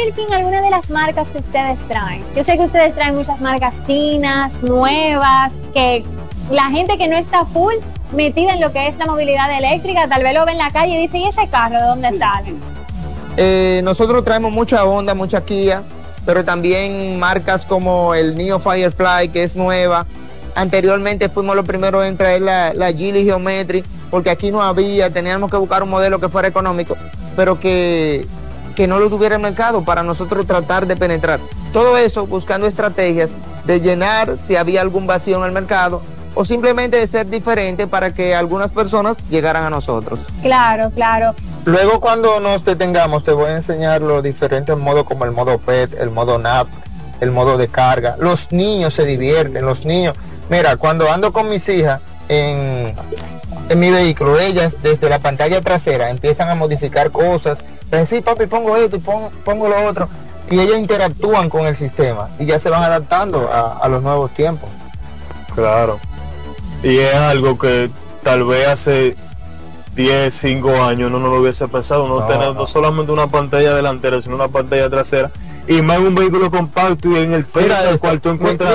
Elkin, alguna de las marcas que ustedes traen? Yo sé que ustedes traen muchas marcas chinas, nuevas, que la gente que no está full metida en lo que es la movilidad eléctrica, tal vez lo ve en la calle y dice, ¿y ese carro de dónde sale? Nosotros traemos mucha Honda, mucha Kia, pero también marcas como el Nio Firefly, que es nueva. Anteriormente fuimos los primeros en traer la Geely Geometry, porque aquí no había, teníamos que buscar un modelo que fuera económico, pero que no lo tuviera en el mercado para nosotros tratar de penetrar. Todo eso buscando estrategias de llenar si había algún vacío en el mercado, o simplemente de ser diferente para que algunas personas llegaran a nosotros. Claro, claro. Luego cuando nos detengamos te voy a enseñar los diferentes modos, como el modo PET, el modo NAP, el modo de carga. Los niños se divierten, los niños. Mira, cuando ando con mis hijas en mi vehículo, ellas desde la pantalla trasera empiezan a modificar cosas. Dicen, sí, papi, pongo esto y pongo lo otro. Y ellas interactúan con el sistema y ya se van adaptando a los nuevos tiempos. Claro. Y es algo que tal vez hace 10, 5 años no lo hubiese pensado, no tener no solamente una pantalla delantera, sino una pantalla trasera, y más un vehículo compacto y en el peso al cual tú encuentras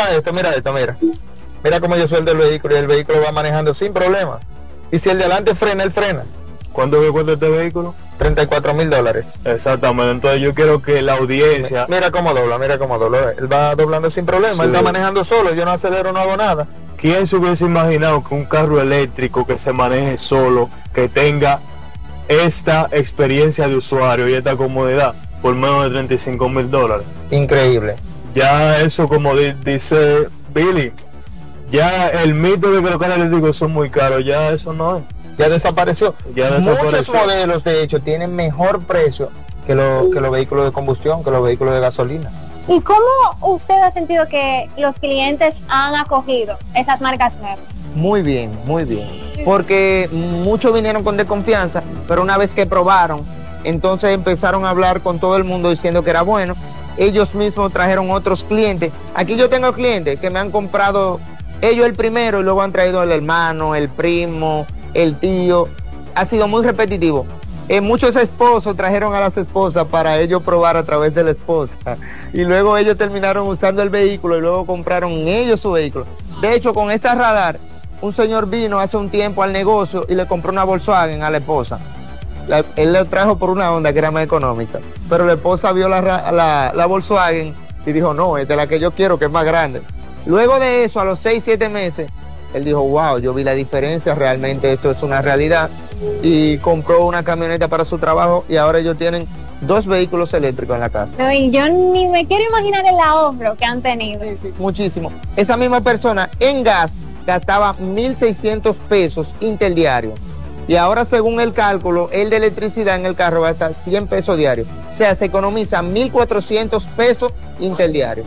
mira cómo yo suelto el vehículo y el vehículo va manejando sin problema. Y si el de adelante frena, él frena. ¿Cuánto me cuesta este vehículo? $34,000. Exactamente, entonces yo quiero que la audiencia... Mira cómo dobla, él va doblando sin problema, sí. Él va manejando solo, yo no acelero, no hago nada. ¿Quién se hubiese imaginado que un carro eléctrico que se maneje solo, que tenga esta experiencia de usuario y esta comodidad por menos de $35,000? Increíble. Ya eso, como dice Billy, ya el mito de que los carros eléctricos son muy caros, ya eso no es. Ya desapareció. Muchos modelos de hecho tienen mejor precio que los vehículos de combustión, que los vehículos de gasolina. ¿Y cómo usted ha sentido que los clientes han acogido esas marcas nuevas? Muy bien, porque muchos vinieron con desconfianza, pero una vez que probaron, entonces empezaron a hablar con todo el mundo diciendo que era bueno. Ellos mismos trajeron otros clientes. Aquí yo tengo clientes que me han comprado ellos el primero y luego han traído el hermano, el primo, el tío. Ha sido muy repetitivo. Muchos esposos trajeron a las esposas para ellos probar a través de la esposa, y luego ellos terminaron usando el vehículo y luego compraron ellos su vehículo. De hecho, con esta radar, un señor vino hace un tiempo al negocio y le compró una Volkswagen a la esposa. Él le trajo por una Honda que era más económica, pero la esposa vio la Volkswagen y dijo, no, esta es la que yo quiero, que es más grande. Luego de eso, a los 6, 7 meses, él dijo, wow, yo vi la diferencia, realmente esto es una realidad, y compró una camioneta para su trabajo y ahora ellos tienen 2 vehículos eléctricos en la casa. No, y yo ni me quiero imaginar el ahorro que han tenido. Sí, muchísimo. Esa misma persona en gas gastaba 1,600 pesos interdiarios, y ahora según el cálculo, el de electricidad en el carro gasta 100 pesos diarios. O sea, se economiza 1,400 pesos interdiarios.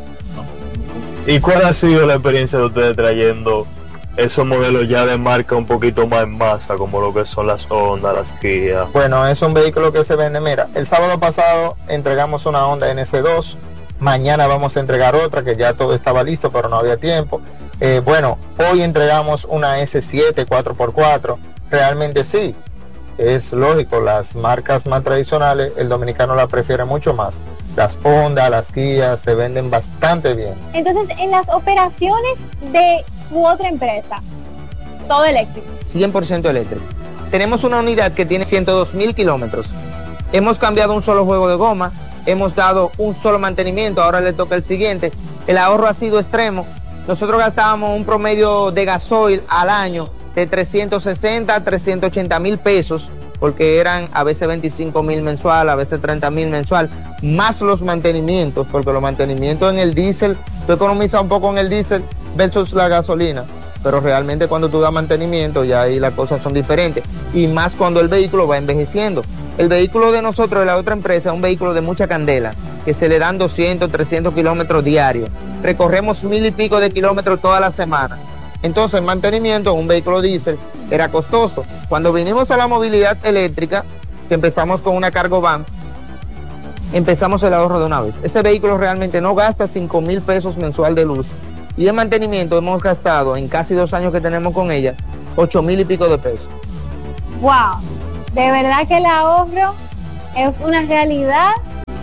¿Y cuál ha sido la experiencia de ustedes trayendo esos modelos ya de marca un poquito más en masa, como lo que son las Honda, las Kia? Bueno, es un vehículo que se vende. Mira, el sábado pasado entregamos una Honda NS2, mañana vamos a entregar otra que ya todo estaba listo pero no había tiempo. Bueno, hoy entregamos una S7 4x4. Realmente sí, es lógico, las marcas más tradicionales el dominicano la prefiere mucho más. Las Honda, las Kia se venden bastante bien. Entonces, en las operaciones de su otra empresa, todo eléctrico. 100% eléctrico. Tenemos una unidad que tiene 102,000 kilómetros. Hemos cambiado un solo juego de goma, hemos dado un solo mantenimiento, ahora le toca el siguiente. El ahorro ha sido extremo. Nosotros gastábamos un promedio de gasoil al año de 360 a 380,000 pesos, porque eran a veces 25,000 mensual, a veces 30,000 mensual, más los mantenimientos, porque los mantenimientos en el diésel, tú economizas un poco en el diésel versus la gasolina, pero realmente cuando tú das mantenimiento ya ahí las cosas son diferentes, y más cuando el vehículo va envejeciendo. El vehículo de nosotros, de la otra empresa, es un vehículo de mucha candela, que se le dan 200, 300 kilómetros diarios. Recorremos 1,000 y pico de kilómetros toda la semana. Entonces el mantenimiento de un vehículo diésel era costoso. Cuando vinimos a la movilidad eléctrica, que empezamos con una cargo van, empezamos el ahorro de una vez. Ese vehículo realmente no gasta 5,000 pesos mensual de luz, y en mantenimiento hemos gastado, en casi 2 años que tenemos con ella, 8,000 y pico de pesos. Wow, de verdad que el ahorro es una realidad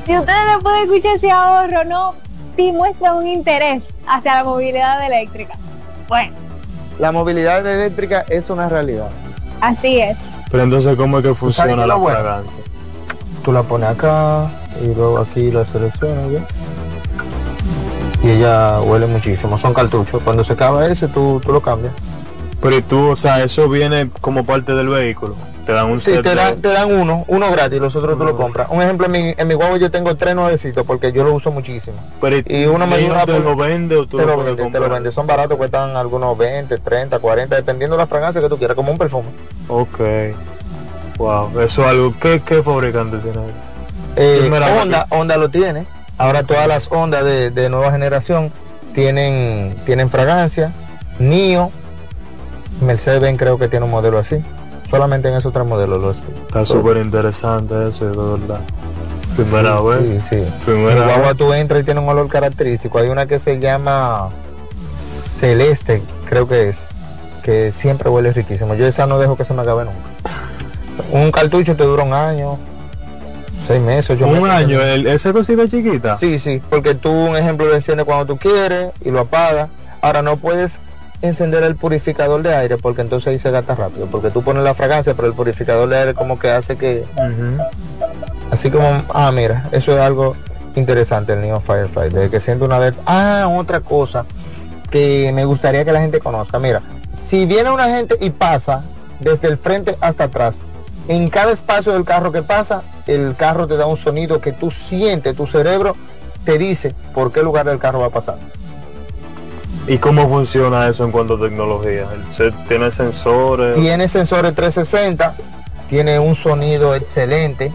Si ustedes después de escuchar ese ahorro no muestran un interés hacia la movilidad eléctrica, bueno, La movilidad eléctrica es una realidad. así es. Pero entonces, ¿cómo es que ¿Sabes qué funciona es la lo bueno? fragancia? Tú la pones acá y luego aquí la seleccionas, ¿ya? Y ella huele muchísimo. Son cartuchos. Cuando se acaba ese, tú lo cambias. Pero y tú, o sea, eso viene como parte del vehículo. Te dan un Sí, set te de- dan uno gratis, los otros tú lo compras. Un ejemplo, en mi guagua yo tengo 3 nuevecitos porque yo lo uso muchísimo. Pero Y uno me dura te por- lo vende o tú Te lo lo puedes vende, te comprar. lo vende. Son baratos, cuestan algunos 20, 30, 40, dependiendo de la fragancia que tú quieras, como un perfume. Ok. Wow, eso es algo. ¿Qué fabricante tiene ahí? Mira, Honda lo tiene. Ahora todas las Honda de nueva generación tienen fragancia. NIO, Mercedes-Benz creo que tiene un modelo así. Solamente en esos 3 modelos lo Está súper interesante eso, de verdad. Primera vez. Sí, sí. Primera Mi guagua vez. tú entras y tiene un olor característico. Hay una que se llama Celeste, creo que es, que siempre huele riquísimo. Yo esa no dejo que se me acabe nunca. Un cartucho te dura un año, 6 meses, 8 meses. Un año, esa cosita chiquita. Sí, sí, porque tú, un ejemplo, lo enciendes cuando tú quieres y lo apagas. Ahora no puedes encender el purificador de aire porque entonces ahí se gasta rápido, porque tú pones la fragancia, pero el purificador de aire como que hace que, Ujú. así como, mira, eso es algo interesante el Neo Firefly, desde que siento una alerta. Otra cosa que me gustaría que la gente conozca, mira, si viene una gente y pasa desde el frente hasta atrás, en cada espacio del carro que pasa, el carro te da un sonido que tú sientes, tu cerebro te dice por qué lugar del carro va a pasar. ¿Y cómo funciona eso en cuanto a tecnología? ¿El set tiene sensores? Tiene sensores 360, tiene un sonido excelente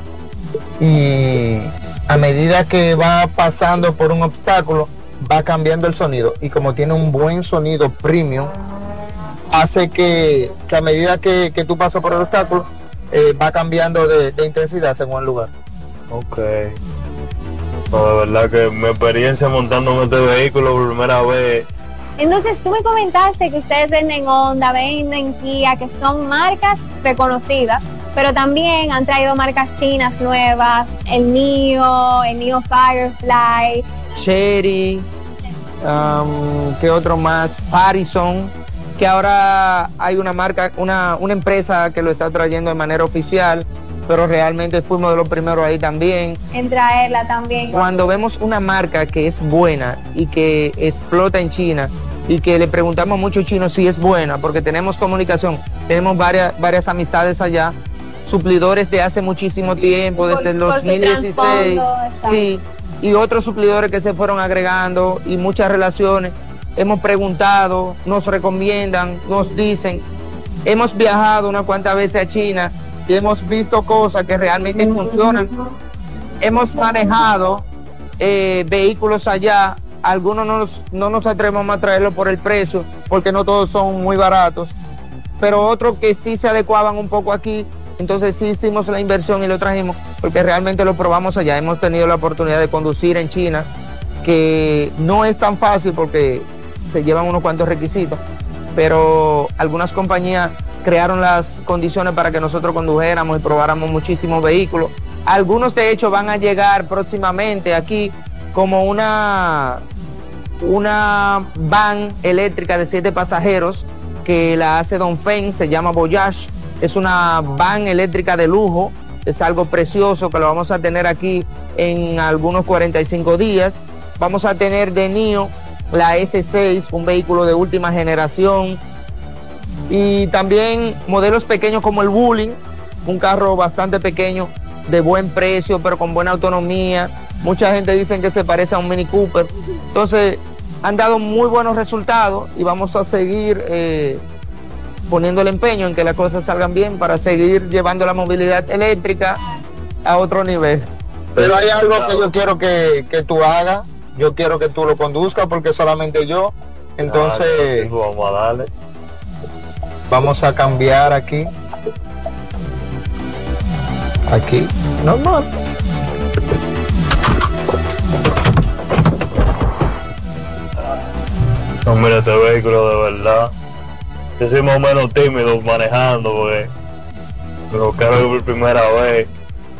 y a medida que va pasando por un obstáculo va cambiando el sonido, y como tiene un buen sonido premium, hace que a medida que tú pasas por el obstáculo va cambiando de intensidad según el lugar. Ok. No, de verdad que mi experiencia montando en este vehículo por primera vez. Entonces, tú me comentaste que ustedes venden Honda, venden Kia, que son marcas reconocidas, pero también han traído marcas chinas nuevas, el NIO Firefly. Cherry, ¿qué otro más? Parison, que ahora hay una marca, una empresa que lo está trayendo de manera oficial, pero realmente fuimos de los primeros ahí también. En traerla también. Cuando vemos una marca que es buena y que explota en China y que le preguntamos a muchos chinos si es buena, porque tenemos comunicación, tenemos varias amistades allá, suplidores de hace muchísimo tiempo, desde el Por su 2016, trasfondo, exacto. sí, y otros suplidores que se fueron agregando y muchas relaciones. Hemos preguntado, nos recomiendan, nos dicen. Hemos viajado unas cuantas veces a China y hemos visto cosas que realmente funcionan. Hemos manejado vehículos allá, algunos no nos atrevemos a traerlos por el precio, porque no todos son muy baratos, pero otros que sí se adecuaban un poco aquí, entonces sí hicimos la inversión y lo trajimos, porque realmente lo probamos allá. Hemos tenido la oportunidad de conducir en China, que no es tan fácil porque se llevan unos cuantos requisitos, pero algunas compañías crearon las condiciones para que nosotros condujéramos y probáramos muchísimos vehículos. Algunos de hecho van a llegar próximamente aquí como una van eléctrica de 7 pasajeros que la hace Don Feng, se llama Voyage. Es una van eléctrica de lujo, es algo precioso que lo vamos a tener aquí en algunos 45 días. Vamos a tener de NIO la S6, un vehículo de última generación, y también modelos pequeños como el Wuling, un carro bastante pequeño, de buen precio, pero con buena autonomía. Mucha gente dice que se parece a un Mini Cooper. Entonces, han dado muy buenos resultados y vamos a seguir poniendo el empeño en que las cosas salgan bien para seguir llevando la movilidad eléctrica a otro nivel. Pero hay algo que yo quiero que tú hagas, yo quiero que tú lo conduzcas porque solamente yo, entonces Vamos a darle. vamos a cambiar aquí, normal. No, mira, este vehículo de verdad. Yo soy más o menos tímido manejando, porque me lo cargo por primera vez.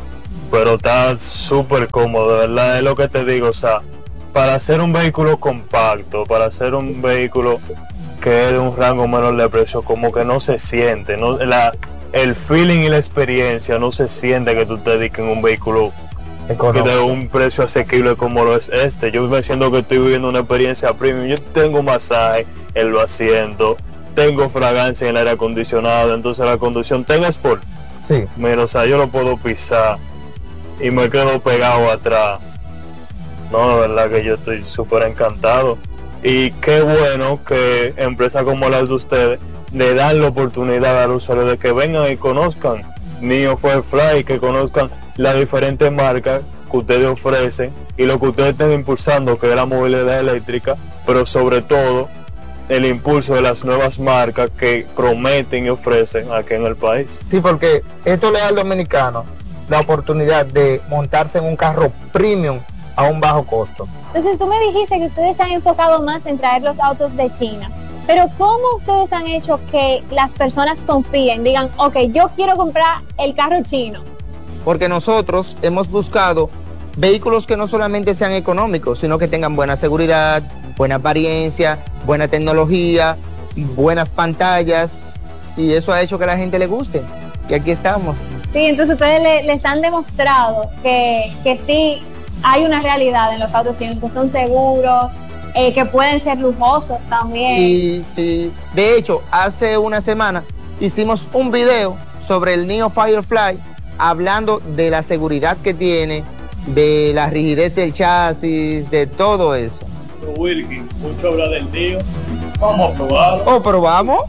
pero está súper cómodo, de verdad, es lo que te digo, o sea, para hacer un vehículo compacto, para hacer un vehículo que es de un rango menor de precio, como que no se siente, no, el feeling y la experiencia no se siente que tú te dediques en un vehículo que de un precio asequible como lo es este. Yo me siento que estoy viviendo una experiencia premium. Yo tengo masaje en los asientos, tengo fragancia en el aire acondicionado, entonces la conducción, tengo Sport. Sí. Mira, o sea, yo lo puedo pisar y me quedo pegado atrás. No, de verdad que yo estoy súper encantado. Y qué bueno que empresas como las de ustedes le dan la oportunidad a los usuarios de que vengan y conozcan Neo Firefly, que conozcan las diferentes marcas que ustedes ofrecen y lo que ustedes están impulsando, que es la movilidad eléctrica, pero sobre todo el impulso de las nuevas marcas que prometen y ofrecen aquí en el país. Sí, porque esto le da al dominicano la oportunidad de montarse en un carro premium a un bajo costo. Entonces tú me dijiste que ustedes se han enfocado más en traer los autos de China, pero ¿cómo ustedes han hecho que las personas confíen, digan, ok, yo quiero comprar el carro chino? Porque nosotros hemos buscado vehículos que no solamente sean económicos, sino que tengan buena seguridad, buena apariencia, buena tecnología, buenas pantallas, y eso ha hecho que a la gente le guste. Y aquí estamos. Sí, entonces ustedes les han demostrado que sí hay una realidad en los autos chinos, que son seguros, que pueden ser lujosos también. Sí, sí. De hecho, hace una semana hicimos un video sobre el Neo Firefly, hablando de la seguridad que tiene, de la rigidez del chasis, de todo eso. Wilkin, mucho habla del Neo. Vamos a probarlo. Oh, pero vamos.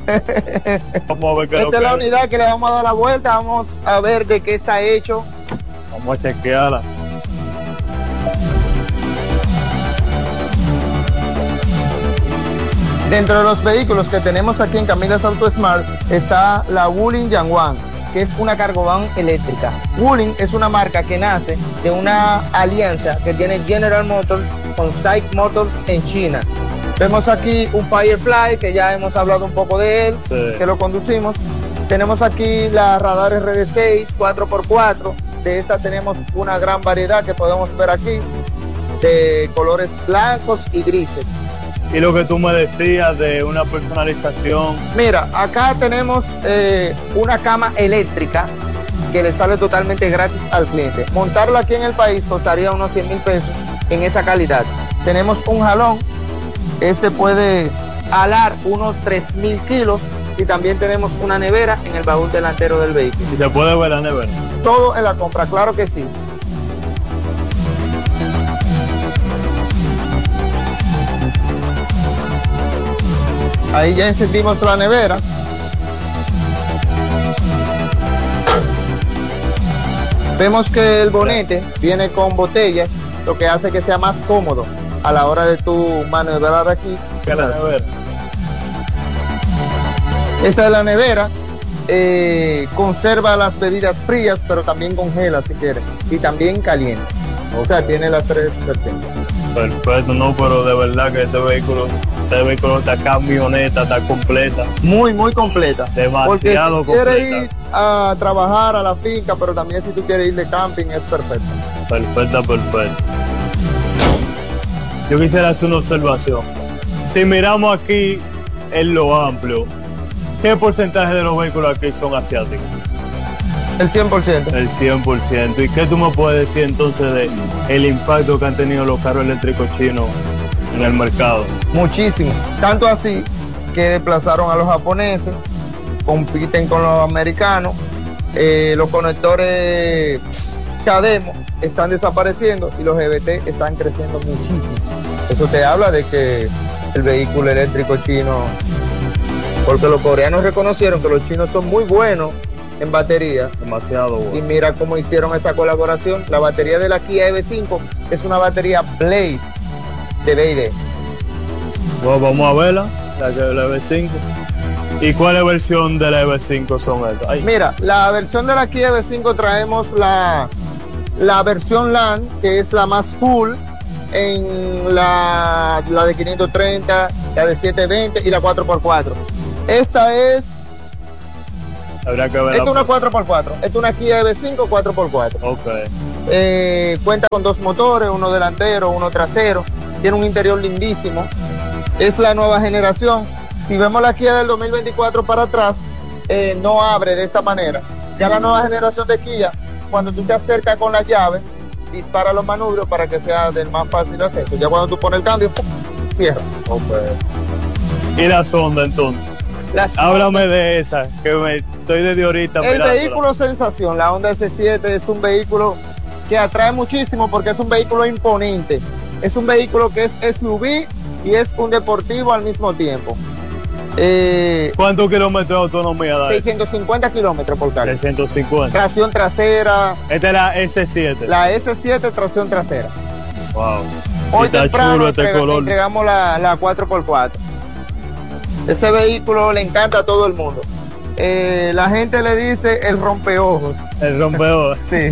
Vamos a ver qué Esta es la unidad que le vamos a dar la vuelta. Vamos a ver de qué está hecho. Vamos a chequearla. Dentro de los vehículos que tenemos aquí en Camilas Auto Smart está la Wuling Yangwang, que es una cargovan eléctrica. Wuling es una marca que nace de una alianza que tiene General Motors con SAIC Motors en China. Vemos aquí un Firefly, que ya hemos hablado un poco de él, sí, que lo conducimos. Tenemos aquí la Radar RD6 4x4. De esta tenemos una gran variedad que podemos ver aquí, de colores blancos y grises. Y lo que tú me decías de una personalización. Mira, acá tenemos una cama eléctrica que le sale totalmente gratis al cliente. Montarla aquí en el país costaría unos 100,000 pesos en esa calidad. Tenemos un jalón, este puede alar unos 3,000 kilos, y también tenemos una nevera en el baúl delantero del vehículo. ¿Y se puede ver la nevera? Todo en la compra, claro que sí. Ahí ya encendimos la nevera. Vemos que el bonete viene con botellas, lo que hace que sea más cómodo a la hora de tu maniobrar aquí. ¿Qué es la nevera? Esta es la nevera. Conserva las bebidas frías, pero también congela si quieres, y también caliente. O sea, tiene las tres vertientes. Perfecto, no, pero de verdad que este vehículo, esta camioneta está completa. Muy, muy completa. Demasiado completa. Porque si quieres completa. ir a trabajar a la finca, pero también si tú quieres ir de camping, es perfecta. Perfecta. Yo quisiera hacer una observación. Si miramos aquí en lo amplio, ¿qué porcentaje de los vehículos aquí son asiáticos? El 100%. El 100%. ¿Y qué tú me puedes decir entonces de el impacto que han tenido los carros eléctricos chinos en el mercado? Muchísimo. Tanto así que desplazaron a los japoneses, compiten con los americanos, los conectores CHAdeMO están desapareciendo y los GBT están creciendo muchísimo. Eso te habla de que el vehículo eléctrico chino, porque los coreanos reconocieron que los chinos son muy buenos en batería. Demasiado bueno. Y mira cómo hicieron esa colaboración. La batería de la Kia EV5 es una batería Blade de BYD. Bueno, vamos a verla, la EV5. ¿Y cuál versión de la EV5 son estas? Ay. Mira, la versión de la Kia EV5 traemos la versión LAN, que es la más full, en la de 530, la de 720 y la 4x4. Esta es Habría que ver. Esta es una 4x4. Esta es una Kia EV5 4x4. Ok. Cuenta con 2 motores, uno delantero, uno trasero. Tiene un interior lindísimo. Es la nueva generación. Si vemos la Kia del 2024 para atrás, no abre de esta manera. Ya la nueva generación de Kia, cuando tú te acercas con la llave, dispara los manubrios para que sea del más fácil acceso. Ya cuando tú pones el cambio, ¡pum!, cierra. Okay. ¿Y la sonda entonces? Háblame de esa, que me estoy desde ahorita mirándola. El vehículo sensación, la Honda S7 es un vehículo que atrae muchísimo porque es un vehículo imponente. Es un vehículo que es SUV y es un deportivo al mismo tiempo. ¿Cuántos kilómetros de autonomía da? 650 kilómetros por carga. 650. Tracción trasera. Esta es la S7. La S7, tracción trasera. Wow. Hoy está temprano chulo este color. entregamos la 4x4. Ese vehículo le encanta a todo el mundo. La gente le dice el rompeojos. El rompeojos. Sí.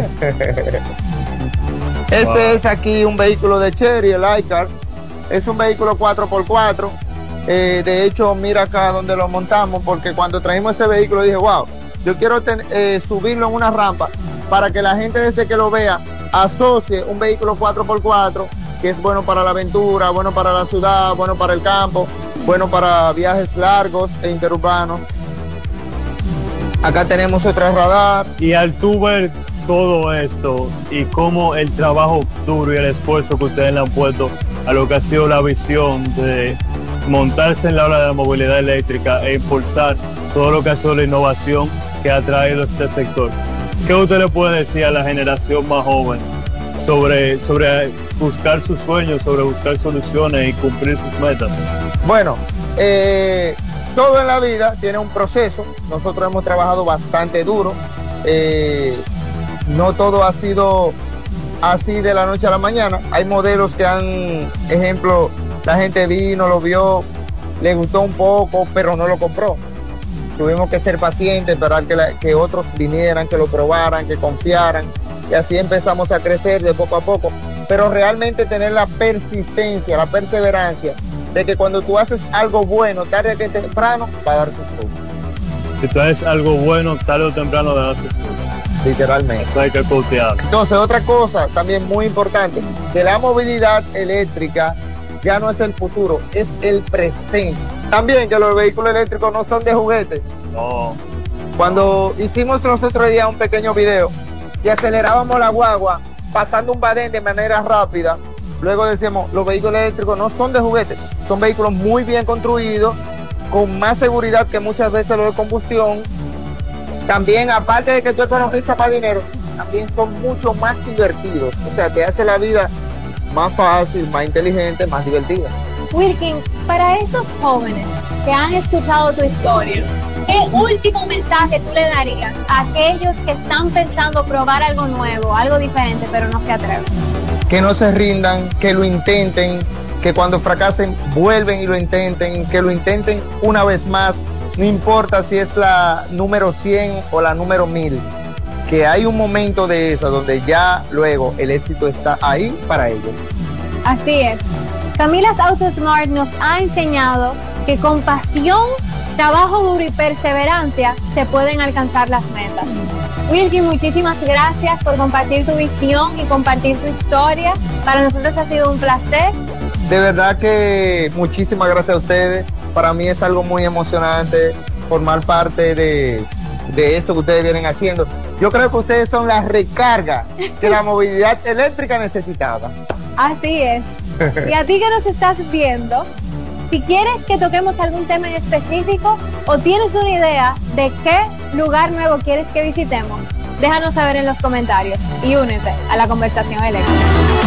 Este es aquí un vehículo de Chery, el iCar. Es un vehículo 4x4. De hecho, mira acá donde lo montamos, porque cuando trajimos ese vehículo dije, wow, yo quiero subirlo en una rampa para que la gente desde que lo vea asocie un vehículo 4x4 que es bueno para la aventura, bueno para la ciudad, bueno para el campo, bueno para viajes largos e interurbanos. Acá tenemos otro radar. Y al tú ver todo esto y cómo el trabajo duro y el esfuerzo que ustedes le han puesto a lo que ha sido la visión de montarse en la ola de la movilidad eléctrica e impulsar todo lo que ha sido la innovación que ha traído este sector, ¿qué usted le puede decir a la generación más joven sobre buscar sus sueños, sobre buscar soluciones y cumplir sus metas? Bueno, todo en la vida tiene un proceso. Nosotros hemos trabajado bastante duro. No todo ha sido así de la noche a la mañana. Hay modelos que ejemplo, la gente vino, lo vio, le gustó un poco, pero no lo compró. Tuvimos que ser pacientes, esperar que otros vinieran, que lo probaran, que confiaran. Y así empezamos a crecer de poco a poco. Pero realmente tener la persistencia, la perseverancia, de que cuando tú haces algo bueno, tarde que temprano, va a dar sus frutos. Si tú haces algo bueno, tarde o temprano, va a dar sus frutos. Literalmente. Eso hay que costear. Entonces, otra cosa también muy importante, que la movilidad eléctrica ya no es el futuro, es el presente. También que los vehículos eléctricos no son de juguete. No. Cuando hicimos los otros días un pequeño video y acelerábamos la guagua pasando un badén de manera rápida, luego decíamos, los vehículos eléctricos no son de juguete, son vehículos muy bien construidos, con más seguridad que muchas veces los de combustión. También, aparte de que tú economizas más dinero, también son mucho más divertidos. O sea, te hace la vida más fácil, más inteligente, más divertida. Wilkin, para esos jóvenes que han escuchado tu historia, ¿qué último mensaje tú le darías a aquellos que están pensando probar algo nuevo, algo diferente, pero no se atreven? Que no se rindan, que lo intenten, que cuando fracasen vuelven y lo intenten, que lo intenten una vez más. No importa si es la número 100 o la número 1000, que hay un momento de eso donde ya luego el éxito está ahí para ellos. Así es. Camila's Auto Smart nos ha enseñado que con pasión, trabajo duro y perseverancia se pueden alcanzar las metas. Wilkin, muchísimas gracias por compartir tu visión y compartir tu historia. Para nosotros ha sido un placer. De verdad que muchísimas gracias a ustedes. Para mí es algo muy emocionante formar parte de esto que ustedes vienen haciendo. Yo creo que ustedes son la recarga que la movilidad eléctrica necesitaba. Así es. Y a ti que nos estás viendo, si quieres que toquemos algún tema en específico o tienes una idea de qué lugar nuevo quieres que visitemos, déjanos saber en los comentarios y únete a la conversación eléctrica.